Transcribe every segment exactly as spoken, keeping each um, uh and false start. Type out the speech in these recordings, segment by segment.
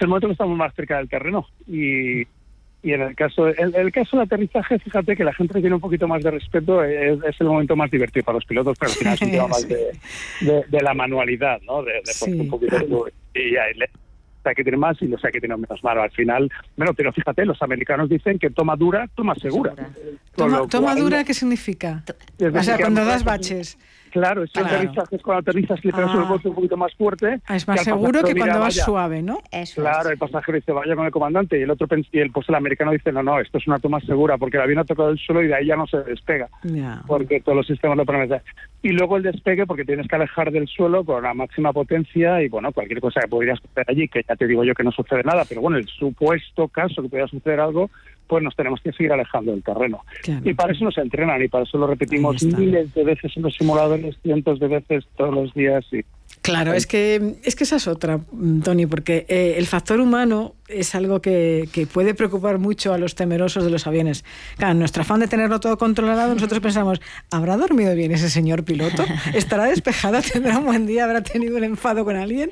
el momento que estamos más cerca del terreno. Y, y en el caso el, el caso del aterrizaje, fíjate que la gente tiene un poquito más de respeto, es, es el momento más divertido para los pilotos, pero al final es un tema más de, de, de la manualidad, ¿no? De, de sí. un poquito de, y ya, le, hay que tener más y los hay que tener menos mano. Al final, bueno, pero fíjate, los americanos dicen que toma dura, toma segura. Toma, toma dura, ¿qué significa? O sea, cuando das baches. Claro, si claro. aterrizas, cuando aterrizas le pegas ah. el golpe un poquito más fuerte. Ah, es más que seguro que cuando vas suave, ¿no? Eso claro, es. el pasajero dice, vaya con el comandante, y el otro y el, pues el americano dice, no, no, esto es una toma segura, porque el avión ha tocado el suelo y de ahí ya no se despega. Yeah. Porque todos los sistemas lo permiten. Y luego el despegue, porque tienes que alejar del suelo con la máxima potencia y, bueno, cualquier cosa que podría suceder allí, que ya te digo yo que no sucede nada, pero bueno, el supuesto caso que pudiera suceder algo, pues nos tenemos que seguir alejando del terreno. Claro. Y para eso nos entrenan y para eso lo repetimos miles de veces en los simuladores, cientos de veces todos los días. Y claro, es que es que esa es otra, Tony, porque eh, el factor humano es algo que, que puede preocupar mucho a los temerosos de los aviones. Claro, en nuestro afán de tenerlo todo controlado, nosotros pensamos, ¿habrá dormido bien ese señor piloto? ¿Estará despejado? ¿Tendrá un buen día? ¿Habrá tenido un enfado con alguien?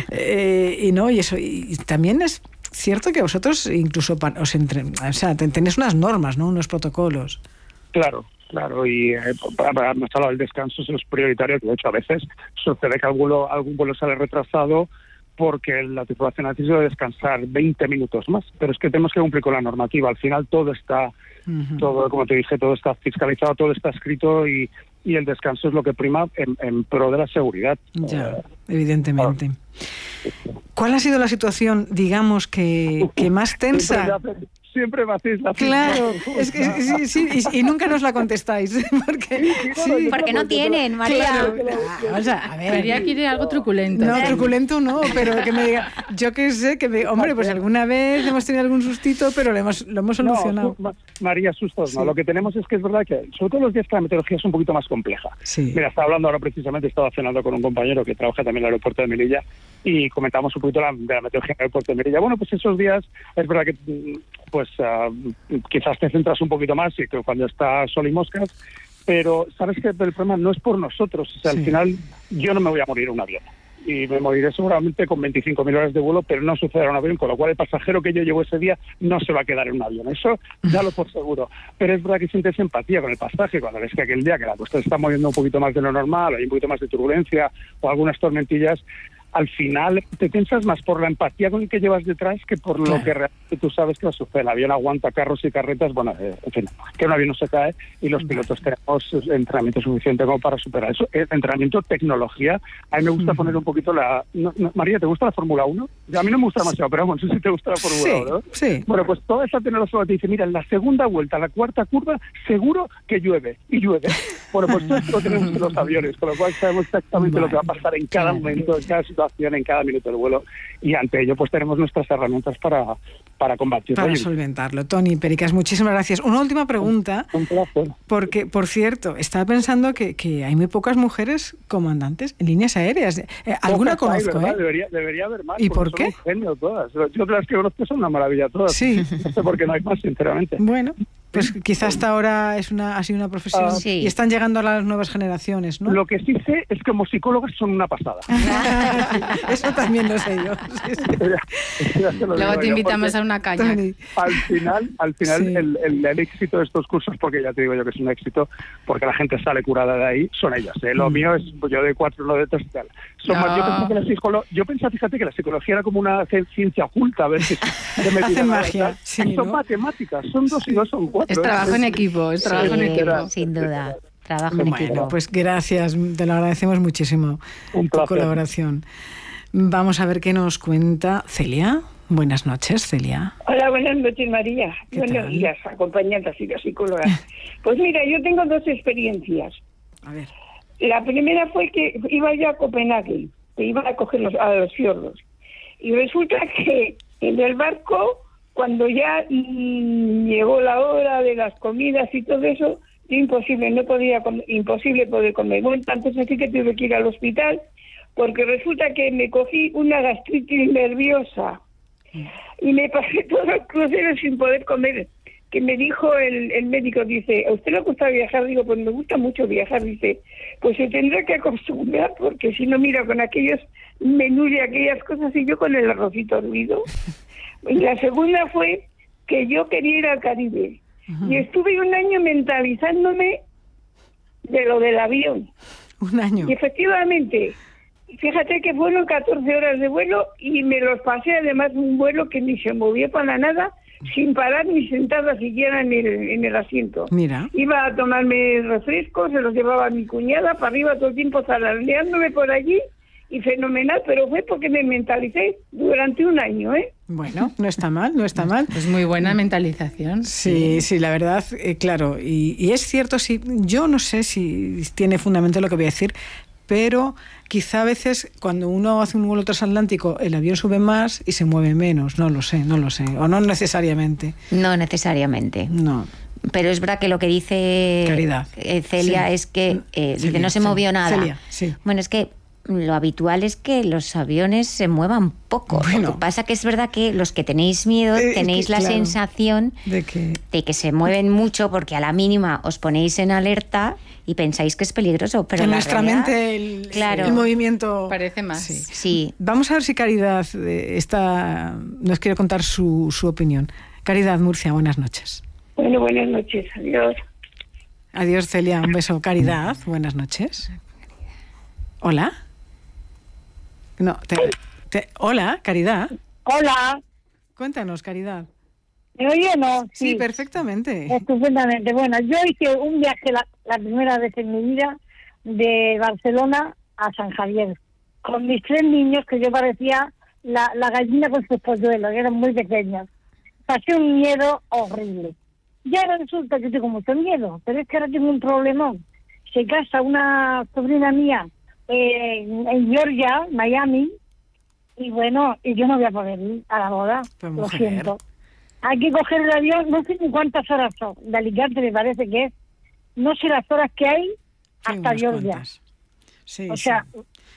Eh, y no, y eso, y también es cierto que vosotros incluso os entre, o sea, tenéis unas normas, ¿no? Unos protocolos. Claro, claro, y eh, hemos hablado del descanso, es prioritario, que de hecho a veces sucede que algún vuelo, algún vuelo sale retrasado porque la tripulación ha decidido descansar veinte minutos más, pero es que tenemos que cumplir con la normativa. Al final todo está, uh-huh. todo, como te dije, todo está fiscalizado, todo está escrito y, y el descanso es lo que prima en, en pro de la seguridad. Ya, eh, evidentemente. Claro. ¿Cuál ha sido la situación, digamos, que, que más tensa? Siempre me hacéis la Claro, es que sí, sí, y, y nunca nos la contestáis. Porque, sí, porque no tienen, María. Claro, claro. O sea, a ver, María quiere algo truculento. No, truculento no, pero que me diga, yo qué sé, que me, hombre, pues alguna vez hemos tenido algún sustito, pero lo hemos, lo hemos solucionado. No, María, sustos no. Sí. Lo que tenemos es que es verdad que, sobre todo los días que la meteorología es un poquito más compleja. Sí. Mira, estaba hablando ahora precisamente, estaba cenando con un compañero que trabaja también en el aeropuerto de Melilla y comentamos un poquito la, de la meteorología en el aeropuerto de Melilla. Bueno, pues esos días es verdad que pues uh, quizás te centras un poquito más y que cuando está sol y moscas, pero sabes que el problema no es por nosotros. O sea, sí. Al final yo no me voy a morir en un avión y me moriré seguramente con veinticinco mil horas de vuelo, pero no sucederá en un avión, con lo cual el pasajero que yo llevo ese día no se va a quedar en un avión. Eso ya lo por seguro. Pero es verdad que sientes empatía con el pasaje cuando ves que aquel día que la costa se está moviendo un poquito más de lo normal, hay un poquito más de turbulencia o algunas tormentillas, al final te piensas más por la empatía con el que llevas detrás que por claro. Lo que realmente tú sabes que va a suceder. El avión aguanta carros y carretas, bueno, eh, en fin, que un avión no se cae y los pilotos tenemos entrenamiento suficiente como para superar eso. El entrenamiento, tecnología, a mí me gusta uh-huh. poner un poquito la... No, no, María, ¿te gusta la Fórmula uno? A mí no me gusta demasiado, pero bueno, no sé si te gusta la Fórmula sí, uno, ¿no? Sí. Bueno, pues toda esa tecnología te dice, mira, en la segunda vuelta, la cuarta curva, seguro que llueve, y llueve. Bueno, pues todo esto lo tenemos en los aviones, con lo cual sabemos exactamente vale. Lo que va a pasar en cada momento, en cada situación, en cada minuto del vuelo, y ante ello pues tenemos nuestras herramientas para, para combatirlo. Para solventarlo. Tony Pericas, muchísimas gracias. Una última pregunta, un, un placer. Porque, por cierto, estaba pensando que, que hay muy pocas mujeres comandantes en líneas aéreas. Eh, alguna Pocas conozco, hay, ¿eh? Debería, debería haber más. ¿Y por qué? Son un genio todas. Yo las que conozco son una maravilla todas. Sí. No sé por qué no hay más, sinceramente. Bueno, pues quizás hasta ahora es una, ha sido una profesión uh, sí. y están llegando a las nuevas generaciones, ¿no? Lo que sí sé es que como psicólogas son una pasada. Eso también lo sé yo. Sí, sí. Ya, ya Luego te invitamos yo, a una caña. Tony. Al final, al final sí. el, el, el éxito de estos cursos, porque ya te digo yo que es un éxito, porque la gente sale curada de ahí, son ellas. ¿eh? Lo mm. mío es pues, yo de cuatro, no de tres y tal. Son no. más, yo, pensaba que la psicolo- yo pensaba, fíjate, que la psicología era como una ciencia oculta. A ver si hacen magia. Sí, son ¿no? matemáticas, son dos y dos son cuatro. Es trabajo en equipo, es trabajo sí, en equipo. Sin duda. Trabajo en bueno, equipo. Pues gracias, te lo agradecemos muchísimo. Un tu colaboración. Vamos a ver qué nos cuenta Celia. Buenas noches, Celia. Hola, buenas noches, María. Buenos tal? días, acompañantes y las psicólogas. Pues mira, yo tengo dos experiencias. A ver. La primera fue que iba yo a Copenhague, que iba a coger los, a los fiordos. Y resulta que en el barco, cuando ya mmm, llegó la hora de las comidas y todo eso, yo imposible, no podía, imposible poder comer. Bueno, entonces así que tuve que ir al hospital, porque resulta que me cogí una gastritis nerviosa y me pasé todo el crucero sin poder comer. Que me dijo el, el médico, dice, ¿a usted le gusta viajar? Digo, pues me gusta mucho viajar. Dice, pues se tendrá que acostumbrar, porque si no, mira, con aquellos menús y aquellas cosas, y yo con el arrocito hervido. Y la segunda fue que yo quería ir al Caribe. Uh-huh. Y estuve un año mentalizándome de lo del avión. Un año. Y efectivamente, fíjate que fueron catorce horas de vuelo y me los pasé, además, un vuelo que ni se movió para nada, sin parar ni sentada siquiera en el, en el asiento. Mira. Iba a tomarme refrescos, se los llevaba mi cuñada para arriba todo el tiempo zarandeándome por allí, y fenomenal, pero fue porque me mentalicé durante un año, ¿eh? Bueno, no está mal, no está mal. Es muy buena mentalización. Sí, sí, sí, la verdad, eh, claro. Y, y es cierto, sí, yo no sé si tiene fundamento lo que voy a decir, pero quizá a veces cuando uno hace un vuelo transatlántico el avión sube más y se mueve menos, no lo sé, no lo sé, o no necesariamente. No necesariamente. No. Pero es verdad que lo que dice Caridad. Eh, Celia Sí. es que eh, Celia, dice, no se sí. movió nada. Celia, sí. Bueno, es que lo habitual es que los aviones se muevan poco. Bueno. Lo que pasa que es verdad que los que tenéis miedo Eh, tenéis que, la claro, sensación de que... de que se mueven mucho porque a la mínima os ponéis en alerta y pensáis que es peligroso. Pero en la nuestra realidad, mente el, claro, el movimiento... Parece más. Sí. Sí. Vamos a ver si Caridad eh, está, nos quiere contar su, su opinión. Caridad, Murcia, buenas noches. Bueno, buenas noches, adiós. Adiós, Celia, un beso. Caridad, buenas noches. Hola. No, te, te, hola, Caridad. Hola, Cuéntanos, Caridad. ¿me oye o no? Sí, perfectamente. Estupendamente. Bueno, yo hice un viaje la, la primera vez en mi vida de Barcelona a San Javier con mis tres niños, que yo parecía la, la gallina con sus polluelos, que eran muy pequeños. Pasé un miedo horrible. Ya resulta que tengo mucho miedo, pero es que ahora tengo un problemón. Se casa una sobrina mía eh, en Georgia, Miami, y bueno, y yo no voy a poder ir a la boda, Pues, lo mujer. siento. Hay que coger el avión, no sé ni cuántas horas son, de Alicante me parece que es, no sé las horas que hay Sí, hasta unas Georgia. cuantas. Sí, O sí. sea,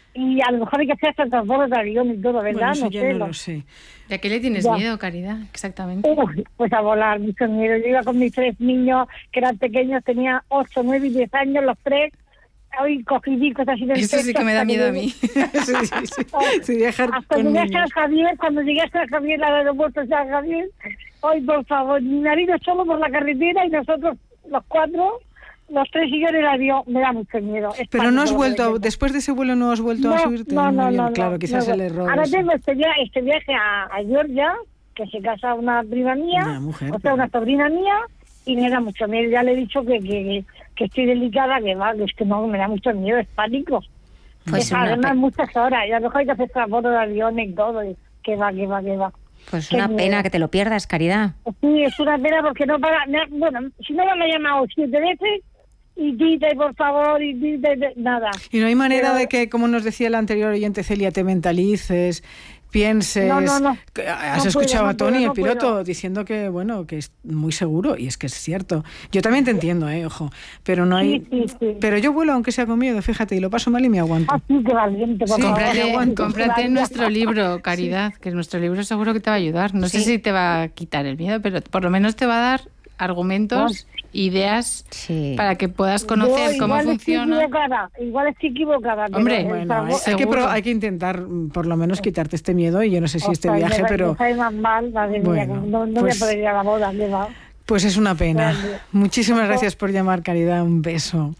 y a lo mejor hay que hacer hasta transbordos de avión y todo, ¿verdad? Bueno, eso no ya sé, no lo- lo sé. ¿De a qué le tienes Ya. miedo, Caridad? Exactamente. Uy, pues a volar, mucho miedo. Yo iba con mis tres niños, que eran pequeños, tenía ocho, nueve y diez años, los tres, hoy cogidicos así del Eso sí techo que me da hasta miedo a llegué- mí. sí, sí, sí. Sí, viajar Hasta con llegué a niños. San Javier, cuando llegué a San Javier, al aeropuerto de San Javier, hoy por favor, mi marido solo por la carretera y nosotros, los cuatro, los tres y yo en el avión, me da mucho miedo. Es Pero no has pánico lo que vuelto, tengo. después de ese vuelo no has vuelto a No, subirte no, en un no, avión. no, Claro, no, quizás no. el error. Ahora es- tengo este viaje, este viaje a, a Georgia, que se casa una prima mía, Ya, mujer, o sea, pero- una sobrina mía, y me da mucho miedo. Ya le he dicho que, que, que estoy delicada, que va, que es que no, me da mucho miedo, es pánico. Pues es una además pe- muchas horas, y a lo mejor hay que hacer transporte de aviones y todo, y que va, que va, que va. Pues Qué una miedo. pena que te lo pierdas, Caridad. Sí, es una pena porque no para. me ha- Bueno, si no me ha llamado siete veces, y dite, por favor, y dite, de- nada. Y no hay manera Pero- de que, como nos decía el anterior oyente Celia, te mentalices, pienses. No, no, no. Que- Has No escuchado puedo, a no Tony, puedo, el no piloto, puedo. diciendo que, bueno, que es muy seguro, y es que es cierto. Yo también te entiendo, eh, ojo, pero no hay. Sí, sí, sí. Pero yo vuelo aunque sea con miedo, fíjate, y lo paso mal y me aguanto. Ah, sí, qué valiente, por Sí, favor. Cómprate, Aguante, cómprate valiente. nuestro libro, Caridad, que nuestro libro seguro que te va a ayudar. No sé Sí. si te va a quitar el miedo, pero por lo menos te va a dar argumentos, ideas Sí. para que puedas conocer Yo cómo igual funciona. Estoy equivocada, igual estoy equivocada. pero Hombre, el Bueno, sabor- hay, hay que seguro. pro- hay que intentar, mm, por lo menos, quitarte este miedo, y yo no sé si este Ostras, viaje, me- pero me cae más mal, madre mía, Bueno, no, no pues- voy a poder ir a la boda, ¿qué va? pues es una pena. Vale. Muchísimas gracias por llamar, Caridad, un beso.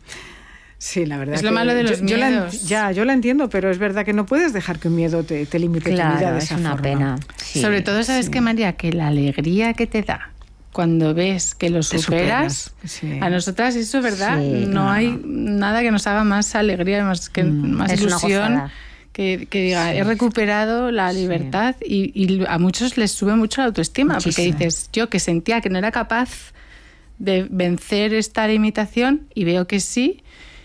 Sí, la verdad. Es lo que malo de los yo, yo la en- miedos. ya, yo la entiendo, pero es verdad que no puedes dejar que un miedo te, te limite tu vida Claro, de es esa una forma. pena. Sí. Sobre todo, ¿sabes qué, María? Que la alegría que te da cuando ves que lo Te superas, superas, sí. a nosotras eso, ¿verdad? Sí, no no, hay no. nada que nos haga más alegría, más, que, más Es una ilusión. gozada. Que, que diga, he recuperado la libertad, y, y a muchos les sube mucho la autoestima, Muchísimo. porque dices, yo que sentía que no era capaz de vencer esta limitación, y veo que sí,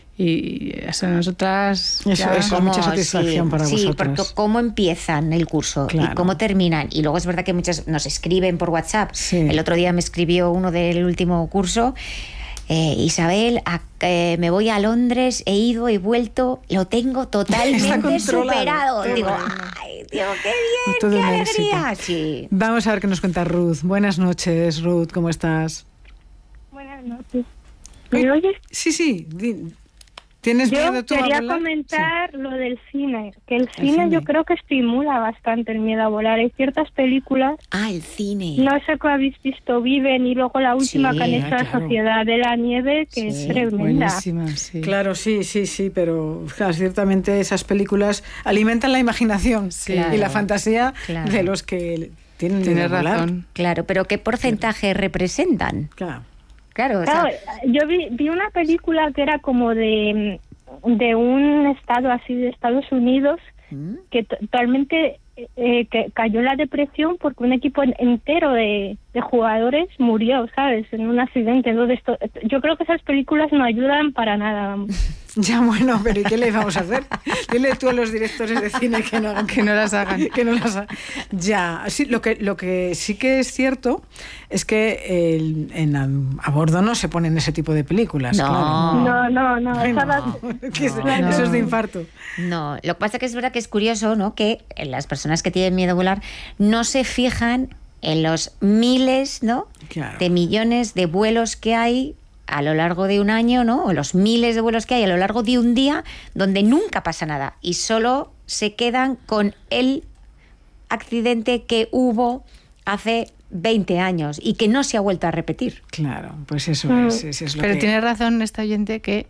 y eso nosotras... Eso, ya- eso. Cómo- mucha satisfacción sí, para sí, vosotras. porque cómo empiezan el curso Claro. y cómo terminan. Y luego es verdad que muchas nos escriben por WhatsApp. Sí. El otro día me escribió uno del último curso. eh, Isabel, a- eh, me voy a Londres, he ido, he vuelto, lo tengo Está totalmente controlado. superado. Qué Digo, bueno. ay, digo, qué bien, Todo qué un alegría. éxito. Sí. Vamos a ver qué nos cuenta Ruth. Buenas noches, Ruth, ¿cómo estás? Buenas noches. ¿Me oyes? Sí, sí, di- ¿Tienes yo miedo tú a quería volar? comentar sí. lo del cine, que el, el cine, cine yo creo que estimula bastante el miedo a volar. Hay ciertas películas, Ah, el cine. no sé qué habéis visto, Viven, y luego la última Sí, que han hecho, ah, La claro. Sociedad de la Nieve, que Sí, es tremenda. Buenísima, sí. Claro, sí, sí, sí, pero claro, ciertamente esas películas alimentan la imaginación Sí. y la Claro, fantasía claro. de los que tienen miedo Tienes a volar. razón. Claro, pero ¿qué porcentaje representan? Claro. Claro, o sea, Claro, yo vi, vi una película que era como de, de un estado así de Estados Unidos ¿Mm? que totalmente eh, que cayó en la depresión porque un equipo en- entero de, de jugadores murió, ¿sabes? En un accidente. Entonces, to- yo creo que esas películas no ayudan para nada. Vamos. Ya, bueno, pero ¿y qué le vamos a hacer? Dile tú a los directores de cine que no hagan Que no las hagan. que no las ha- Ya, sí, lo que lo que sí que es cierto es que el- en a, a bordo no se ponen ese tipo de películas. No. claro. No, no, no. Ay, esas no. las- Que es- No. Eso es de infarto. no. Lo que pasa que es verdad que es curioso, ¿no? Que las personas que tienen miedo a volar no se fijan en los miles, ¿no? Claro. De millones de vuelos que hay a lo largo de un año, ¿no? O los miles de vuelos que hay a lo largo de un día donde nunca pasa nada y solo se quedan con el accidente que hubo hace veinte años y que no se ha vuelto a repetir. Claro, pues eso Mm. es, eso es lo Pero que... tiene razón esta oyente que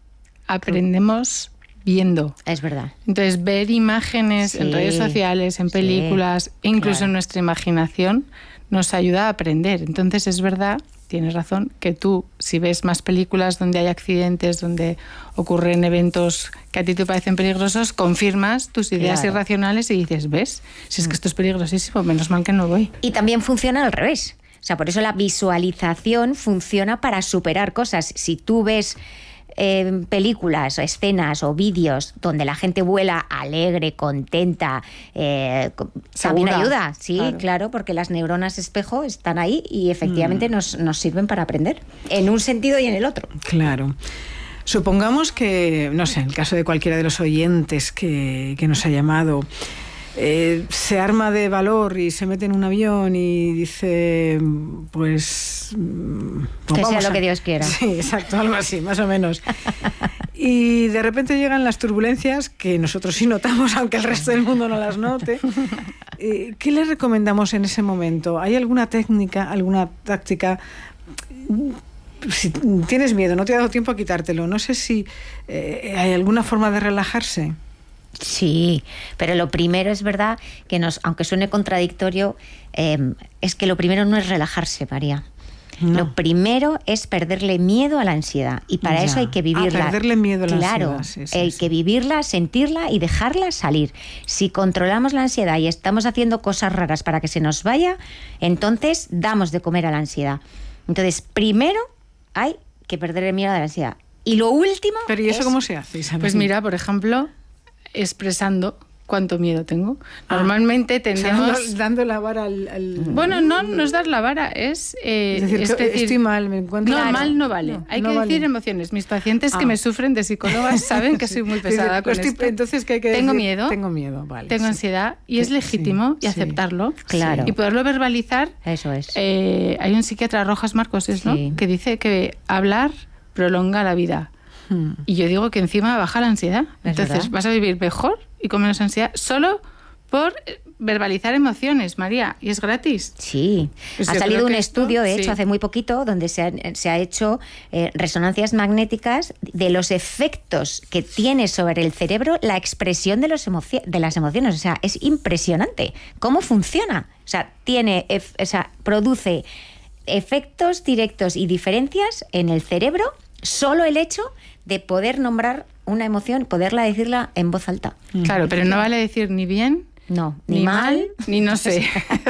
aprendemos viendo. Es verdad. Entonces, ver imágenes Sí, en redes sociales, en sí, películas, e incluso claro. en nuestra imaginación, nos ayuda a aprender. Entonces, es verdad, tienes razón, que tú, si ves más películas donde hay accidentes, donde ocurren eventos que a ti te parecen peligrosos, confirmas tus ideas Claro. irracionales y dices, ¿ves? Si es que esto es peligrosísimo, menos mal que no voy. Y también funciona al revés. O sea, por eso la visualización funciona para superar cosas. Si tú ves eh, películas o escenas o vídeos donde la gente vuela alegre, contenta, eh, co- también Segura. ayuda. Sí, claro. Claro. porque las neuronas espejo están ahí y Mm. efectivamente nos, nos sirven para aprender. En un sentido y en el otro. Claro. Supongamos que, no sé, en el caso de cualquiera de los oyentes que, que nos ha llamado, eh, se arma de valor y se mete en un avión y dice, pues... mm, pues Que sea vamos lo a- que Dios quiera. Sí, exacto, algo así, más o menos. Y de repente llegan las turbulencias que nosotros sí notamos, aunque el resto del mundo no las note. Eh, ¿Qué le recomendamos en ese momento? ¿Hay alguna técnica, alguna táctica? Si tienes miedo, no te ha dado tiempo a quitártelo. No sé si eh, hay alguna forma de relajarse. Sí, pero lo primero es verdad que nos, aunque suene contradictorio, eh, es que lo primero no es relajarse, María. No. Lo primero es perderle miedo a la ansiedad y para Ya. eso hay que vivirla. Ah, perderle miedo a la claro, ansiedad, sí, sí, hay sí. que vivirla, sentirla y dejarla salir. Si controlamos la ansiedad y estamos haciendo cosas raras para que se nos vaya, entonces damos de comer a la ansiedad. Entonces, primero hay que perderle miedo a la ansiedad. Y lo último Pero ¿y eso es- cómo se hace, Isabel? Pues mira, por ejemplo, expresando cuánto miedo tengo. Normalmente O sea, tendemos... dando, dando la vara al... al- Bueno, no, no es dar la vara, es... eh, es decir, es que decir, estoy mal, me encuentro... No, Claro. mal no vale. No, Hay no que vale. decir emociones. Mis pacientes Ah. que me sufren de psicólogas saben que soy muy pesada Dice, con estoy- esto. Entonces, ¿qué hay que Tengo decir? miedo. Tengo miedo, vale. Tengo sí. ansiedad y es Sí, legítimo sí, y sí. aceptarlo. Claro. Y poderlo verbalizar. Eso es. Eh, hay un psiquiatra, Rojas Marcos, ¿es, ¿no? Sí. Que dice que hablar prolonga la vida. Hmm. Y yo digo que encima baja la ansiedad. Es Entonces verdad. vas a vivir mejor y con menos ansiedad solo por eh, verbalizar emociones, María. Y es gratis. Sí, Pues ha yo salido creo un que esto, estudio, de sí. hecho, hace muy poquito, donde se, han- se ha hecho eh, resonancias magnéticas de los efectos que tiene sobre el cerebro la expresión de, los emoci- de las emociones. O sea, es impresionante cómo funciona. O sea, tiene, ef- o sea, produce efectos directos y diferencias en el cerebro solo el hecho de poder nombrar una emoción, poderla decirla en voz alta. Claro, pero no vale decir ni bien, No, ni, ni, mal, mal, ni no sé.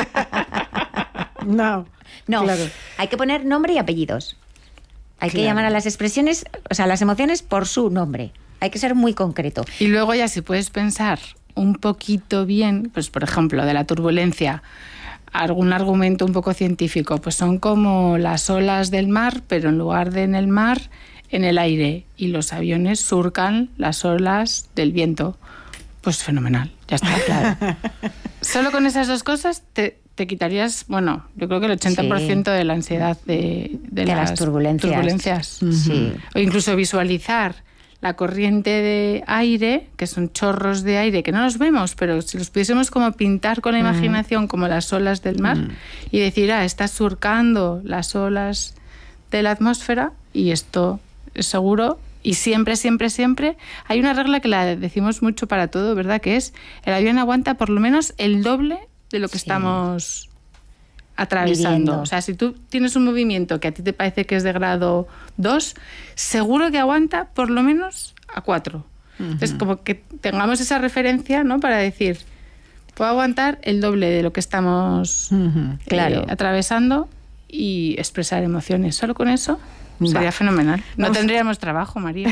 No, no. claro. Hay que poner nombre y apellidos. Hay que Claro. llamar a las expresiones, o sea, las emociones por su nombre. Hay que ser muy concreto. Y luego ya si puedes pensar un poquito bien, pues por ejemplo, de la turbulencia, algún argumento un poco científico, pues son como las olas del mar, pero en lugar de en el mar, en el aire. Y los aviones surcan las olas del viento. Pues fenomenal, ya está. Claro. Solo con esas dos cosas te, te quitarías, bueno, yo creo que el ochenta por ciento de la ansiedad de, de De las turbulencias. turbulencias. Sí. O incluso visualizar la corriente de aire, que son chorros de aire que no los vemos, pero si los pudiésemos como pintar con la imaginación mm. como las olas del mar mm. y decir, ah, está surcando las olas de la atmósfera y esto es seguro. Y siempre, siempre, siempre hay una regla que la decimos mucho para todo, ¿verdad? Que es, el avión aguanta por lo menos el doble de lo que sí. estamos atravesando. Viviendo. O sea, si tú tienes un movimiento que a ti te parece que es de grado dos, seguro que aguanta por lo menos a cuatro. Uh-huh. Entonces, como que tengamos esa referencia, ¿no? Para decir, puedo aguantar el doble de lo que estamos uh-huh. claro. eh, atravesando y expresar emociones. Solo con eso sería Va. fenomenal. No Vamos. tendríamos trabajo, María.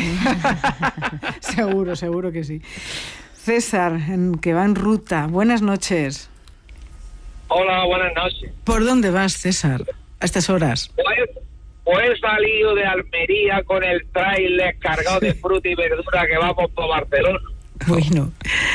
Seguro, seguro que sí. César, en, que va en ruta. Buenas noches. Hola, buenas noches. ¿Por dónde vas, César, a estas horas? Pues, pues he salido de Almería con el tráiler cargado de fruta y verdura que vamos por Barcelona. Bueno,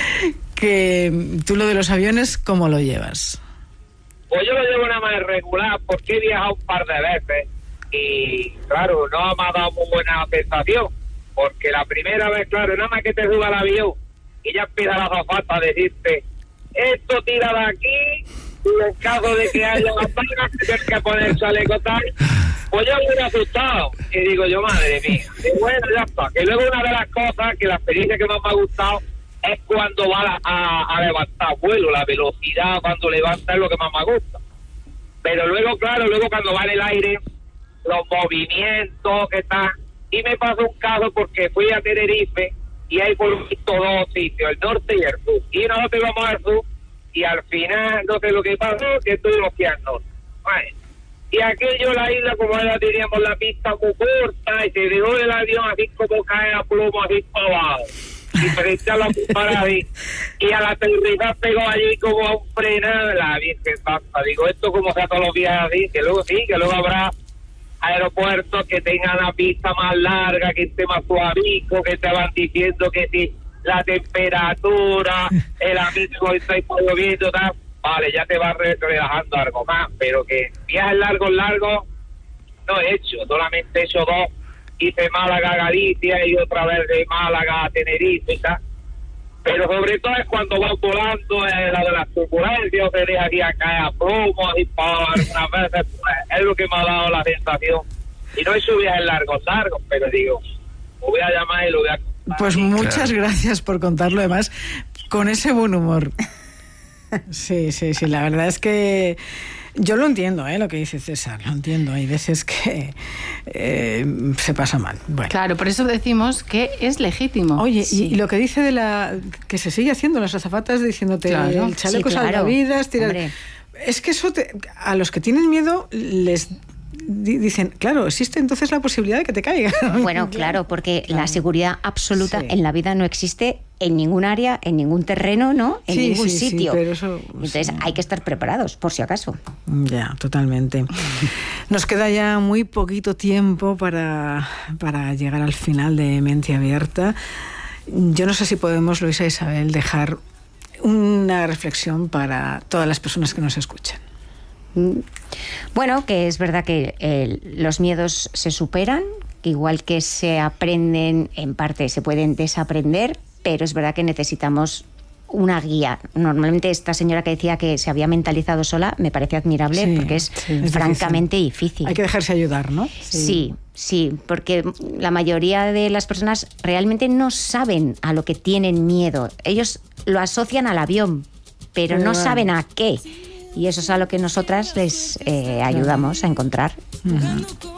que tú lo de los aviones, ¿cómo lo llevas? Pues yo lo llevo nada más regular porque he viajado un par de veces y, claro, no me ha dado muy buena sensación porque la primera vez, claro, nada más que te suba al avión y ya empieza la azafata a decirte, esto tira de aquí... y en caso de que haya batallas tienes que poner chaleco tal, pues yo me he asustado y digo yo, madre mía, y bueno, ya está. Que luego una de las cosas que la experiencia que más me ha gustado es cuando va a, a levantar vuelo, la velocidad cuando levanta es lo que más me gusta, pero luego, claro, luego cuando va en el aire los movimientos que están, y me pasó un caso porque fui a Tenerife y hay por visto dos sitios, el norte y el sur, y nosotros íbamos al sur y al final, no sé lo que pasó, que estuvimos aquí al norte. Vale. Y aquello, la isla, como ahora teníamos la pista muy corta, y se dejó el avión así como cae a plomo, así para abajo. Y frente a la parada, y, y al aterrizar pegó allí como a un frenado, la Virgen Santa. Digo, esto como sea todos los días así, que luego sí, que luego habrá aeropuertos que tengan la pista más larga, que esté más suavico, que te van diciendo que sí, la temperatura, el amigo está lloviendo, tal, vale, ya te vas relajando algo más, pero que viajes largos, largos, no he hecho, solamente he hecho dos, hice Málaga a Galicia y otra vez de Málaga a Tenerife y tal, pero sobre todo es cuando vas volando, eh, la de las turbulencias, te deja aquí a caer a plomo, y para algunas veces, pues, es lo que me ha dado la sensación, y no he hecho viajes largos, largos, pero digo, lo voy a llamar y lo voy a... Pues muchas claro. gracias por contarlo, además, con ese buen humor. Sí, sí, sí, la verdad es que yo lo entiendo, ¿eh? Lo que dice César, lo entiendo. Hay veces que eh, se pasa mal. Bueno. Claro, por eso decimos que es legítimo. Oye, sí. y, y lo que dice de la... que se sigue haciendo las azafatas diciéndote claro. el chaleco sí, claro. salvavidas, tirar... Es que eso te, a los que tienen miedo les... dicen, claro, existe entonces la posibilidad de que te caiga. Bueno, claro, porque claro. la seguridad absoluta sí. en la vida no existe en ningún área, en ningún terreno, ¿no? En sí, ningún sí, sitio. Sí, pero eso, entonces sí. hay que estar preparados, por si acaso. Ya, totalmente. Nos queda ya muy poquito tiempo para, para llegar al final de Mente Abierta. Yo no sé si podemos, Luisa e Isabel, dejar una reflexión para todas las personas que nos escuchan. Bueno, que es verdad que eh, los miedos se superan, que igual que se aprenden, en parte se pueden desaprender, pero es verdad que necesitamos una guía. Normalmente esta señora que decía que se había mentalizado sola me parece admirable sí, porque es, sí, es francamente difícil. difícil. Hay que dejarse ayudar, ¿no? Sí. sí, sí, porque la mayoría de las personas realmente no saben a lo que tienen miedo. Ellos lo asocian al avión, pero, pero no bueno. saben a qué. Y eso es a lo que nosotras les eh, ayudamos a encontrar. Uh-huh.